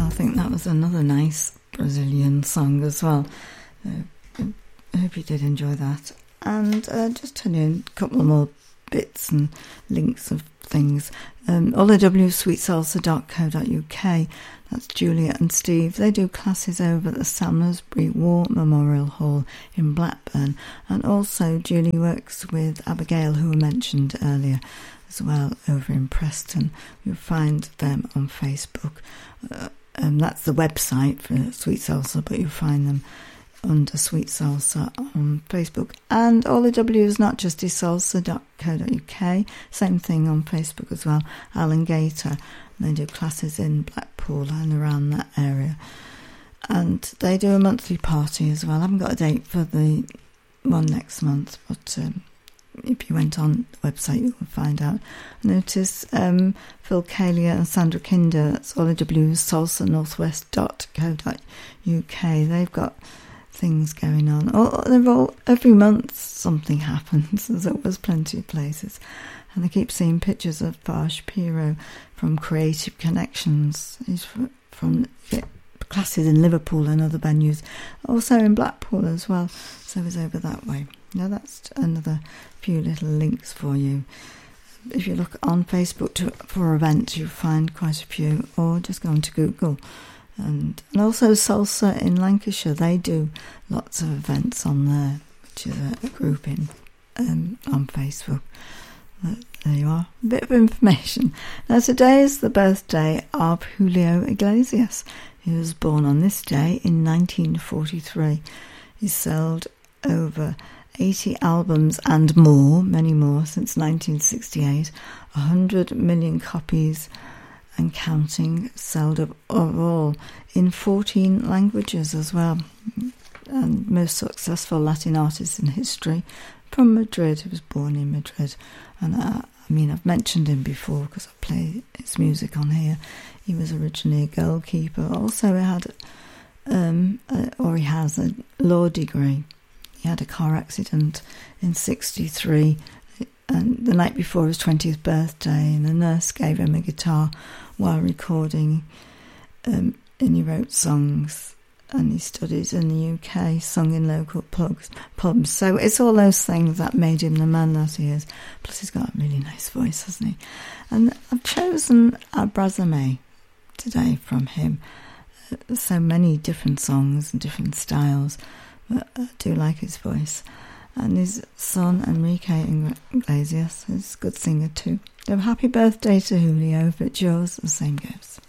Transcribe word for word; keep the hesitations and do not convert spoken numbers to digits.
I think that was another nice Brazilian song as well. Uh, I hope you did enjoy that. And uh, just tell you a couple more bits and links of things. Um, L A W sweet salsa dot co dot U K. That's Julia and Steve. They do classes over at the Salisbury War Memorial Hall in Blackburn. And also Julie works with Abigail, who were mentioned earlier, as well, over in Preston. You'll find them on Facebook. Uh, and that's the website for Sweet Salsa, but you'll find them under Sweet Salsa on Facebook. And All A W is not just salsa dot co dot U K, same thing on Facebook as well. Alan Gator, they do classes in Blackpool and around that area. And they do a monthly party as well. I haven't got a date for the one next month, but um, if you went on the website, you will find out. Notice um, Phil Kalia and Sandra Kinder, that's All A W salsa northwest dot co dot U K. They've got things going on. Oh, they've all, every month something happens. There's always plenty of places. And I keep seeing pictures of Bar Shapiro from Creative Connections. He's from yeah, classes in Liverpool and other venues. Also in Blackpool as well. So he's over that way. Now that's another few little links for you. If you look on Facebook to, for events, you'll find quite a few. Or just go onto Google. And, and also Salsa in Lancashire, they do lots of events on there, which is a, a group in um, on Facebook. But there you are, a bit of information. Now today is the birthday of Julio Iglesias. He was born on this day in nineteen forty-three. He sold over eighty albums and more, many more, since nineteen sixty-eight. one hundred million copies and counting sold of, of all in fourteen languages as well. And most successful Latin artist in history from Madrid. He was born in Madrid. And uh, I mean, I've mentioned him before because I play his music on here. He was originally a goalkeeper. Also, he had, um, a, or he has a law degree. He had a car accident in sixty-three, and the night before his twentieth birthday, and the nurse gave him a guitar while recording, um, and he wrote songs, and he studied in the U K, sung in local pubs, pubs. So it's all those things that made him the man that he is. Plus he's got a really nice voice, hasn't he? And I've chosen Abrazame today from him. Uh, so many different songs and different styles, but I do like his voice. And his son, Enrique Iglesias, is a good singer too. So happy birthday to Julio. If it's yours, the same goes.